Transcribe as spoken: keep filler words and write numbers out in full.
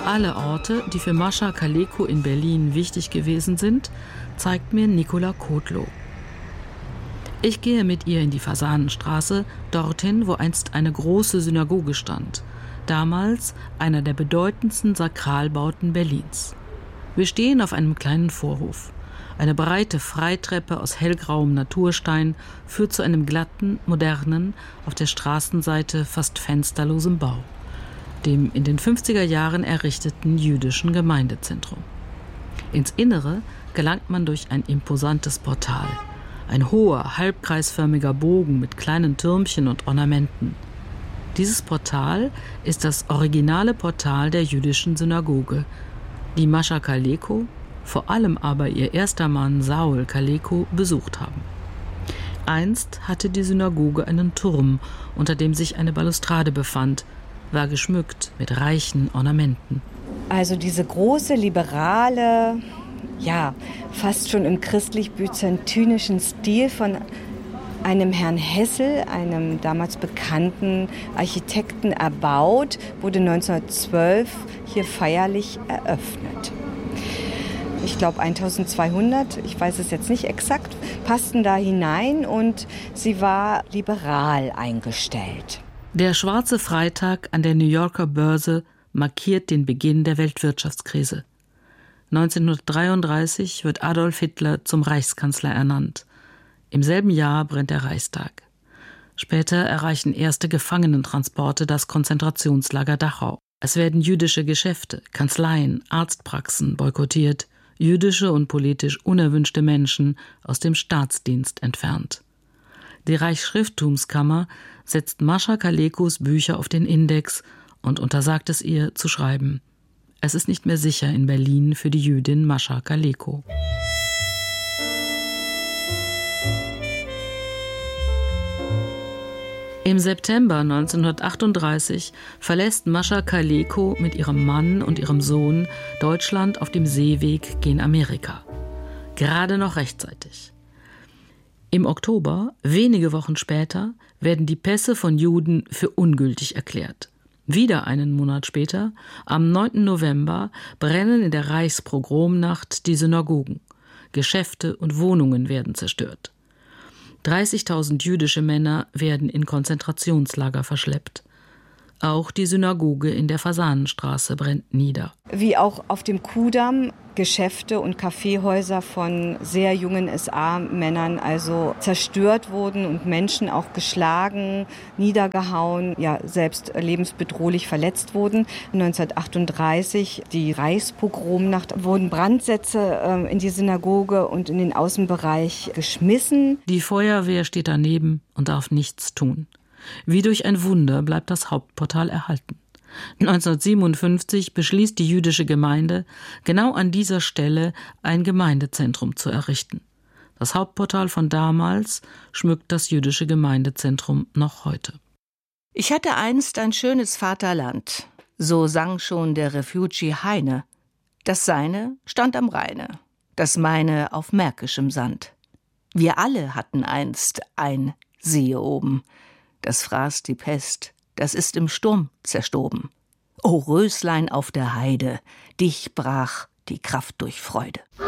alle Orte, die für Mascha Kaleko in Berlin wichtig gewesen sind, zeigt mir Nicola Kotlow. Ich gehe mit ihr in die Fasanenstraße, dorthin, wo einst eine große Synagoge stand, damals einer der bedeutendsten Sakralbauten Berlins. Wir stehen auf einem kleinen Vorhof. Eine breite Freitreppe aus hellgrauem Naturstein führt zu einem glatten, modernen, auf der Straßenseite fast fensterlosem Bau, dem in den fünfziger Jahren errichteten jüdischen Gemeindezentrum. Ins Innere gelangt man durch ein imposantes Portal. Ein hoher, halbkreisförmiger Bogen mit kleinen Türmchen und Ornamenten. Dieses Portal ist das originale Portal der jüdischen Synagoge, die Mascha Kaleko, vor allem aber ihr erster Mann Saul Kaleko, besucht haben. Einst hatte die Synagoge einen Turm, unter dem sich eine Balustrade befand, war geschmückt mit reichen Ornamenten. Also diese große, liberale, ja, fast schon im christlich-byzantinischen Stil von einem Herrn Hessel, einem damals bekannten Architekten, erbaut, wurde neunzehnhundertzwölf hier feierlich eröffnet. Ich glaube eintausendzweihundert, ich weiß es jetzt nicht exakt, passten da hinein und sie war liberal eingestellt. Der schwarze Freitag an der New Yorker Börse markiert den Beginn der Weltwirtschaftskrise. neunzehnhundertdreiunddreißig wird Adolf Hitler zum Reichskanzler ernannt. Im selben Jahr brennt der Reichstag. Später erreichen erste Gefangenentransporte das Konzentrationslager Dachau. Es werden jüdische Geschäfte, Kanzleien, Arztpraxen boykottiert, jüdische und politisch unerwünschte Menschen aus dem Staatsdienst entfernt. Die Reichsschrifttumskammer setzt Mascha Kalekos Bücher auf den Index und untersagt es ihr zu schreiben. Es ist nicht mehr sicher in Berlin für die Jüdin Mascha Kaleko. Im September neunzehnhundertachtunddreißig verlässt Mascha Kaleko mit ihrem Mann und ihrem Sohn Deutschland auf dem Seeweg gen Amerika. Gerade noch rechtzeitig. Im Oktober, wenige Wochen später, werden die Pässe von Juden für ungültig erklärt. Wieder einen Monat später, am neunten November, brennen in der Reichspogromnacht die Synagogen. Geschäfte und Wohnungen werden zerstört. dreißigtausend jüdische Männer werden in Konzentrationslager verschleppt. Auch die Synagoge in der Fasanenstraße brennt nieder. Wie auch auf dem Kudamm Geschäfte und Kaffeehäuser von sehr jungen S A-Männern also zerstört wurden und Menschen auch geschlagen, niedergehauen, ja selbst lebensbedrohlich verletzt wurden. neunzehnhundertachtunddreißig, die Reichspogromnacht, wurden Brandsätze äh, in die Synagoge und in den Außenbereich geschmissen. Die Feuerwehr steht daneben und darf nichts tun. Wie durch ein Wunder bleibt das Hauptportal erhalten. neunzehnhundertsiebenundfünfzig beschließt die jüdische Gemeinde, genau an dieser Stelle ein Gemeindezentrum zu errichten. Das Hauptportal von damals schmückt das jüdische Gemeindezentrum noch heute. Ich hatte einst ein schönes Vaterland, so sang schon der Refugee Heine. Das Seine stand am Rheine, das meine auf märkischem Sand. Wir alle hatten einst ein Siehe oben, das fraß die Pest, das ist im Sturm zerstoben. O Röslein auf der Heide, dich brach die Kraft durch Freude.